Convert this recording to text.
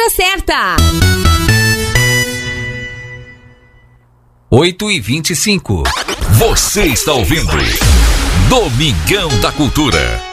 hora certa. 8h25. Você está ouvindo Domingão da Cultura.